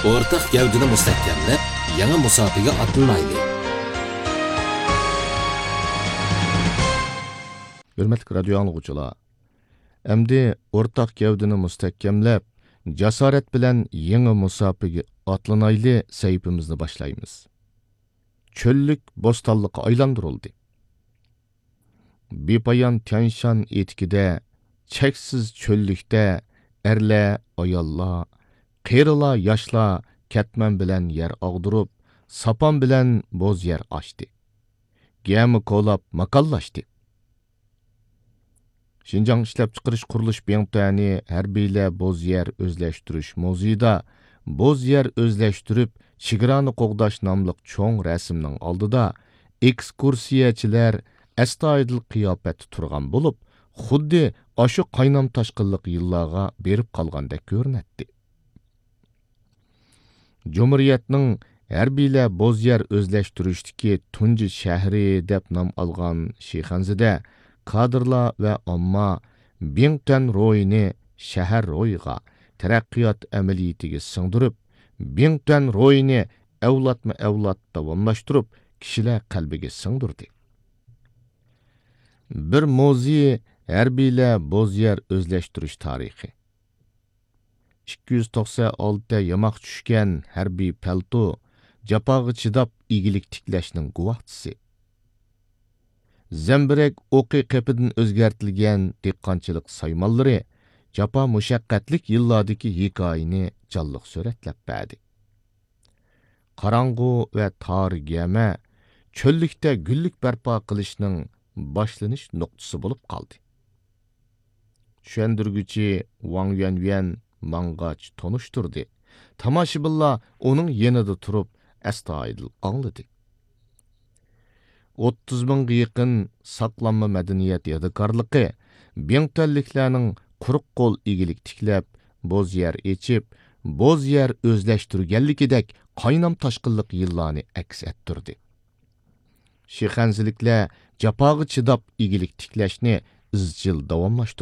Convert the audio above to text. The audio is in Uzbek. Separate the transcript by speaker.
Speaker 1: o'rtaq gavdini mustahkamlab, yangi musofaga otlanaylik.
Speaker 2: Hürmetli radyo anlıqçılar, əmdi o'rtaq gavdini mustahkamlab, jasorat bilan yangi musofaga otlanayli sayfimizni boshlaymiz. Çöllük bo'stonlikqa aylantirildi. Bepoyon Tianshan etikida, cheksiz cho'llikda erlar, ayollar, qerilar, yoshlar katman bilan yer og'dirib, sapon bilan bo'z yer ochdi. Gami ko'lab makallashdi. Şinjan İşlep Çıqırış Quruluş Bentani harbiylar bo'z yer o'zlashtirish muzeyida bo'z yer o'zlashtirib chegirani qo'g'dash nomli cho'ng rasmning oldida ekskursiyachilar astoydil qiyofat turgan bo'lib, xuddi oshu qaynam toshqinliq yillarga berib qolgandek ko'rinadi. Cumhuriyetning harbiylar bo'z yer o'zlashtirishdagi tunji shahri deb nom olgan Shixanzida kadrlar ve omma Bingtan ro'yini shahar ro'yiga taraqqiyot amaliyatiga singdirib, Bingtan ro'yini avlodma-avlod davomlashtirib, kishilar qalbiga singdirdi. Bir muzey harbiylar bo'z yer o'zlashtirish tarixi. 296 yamoq tushgan harbiy palto japoga chidab igilik tiklashning guvohchisi. Zemberek o'qi qepidan o'zgartirilgan dehqonchilik saymallari japa mushaqqatlik yillardagi hikoyani jonliq suratlab berdi. Qarang'u va tor gama cho'llikda gullik barpo qilishning boshlanish nuqtasi bo'lib qoldi. Tushundirguchi Wang Yuanyuan mang'ach tonishtirdi. Tomoshabinlar uning yanida turib astoydil angladi. 30 mingga yaqin saqlanma madaniyat yodikorligi Bingtanliklarning quruq qo'l igilik tiklab, bo'z yer echib, bo'z yer o'zlashtirganligidek qaynam toshqinliq yillarni aks ettirdi. Shixanziliklar japoga chidab igilik tiklashni izchil davomlashtirdi.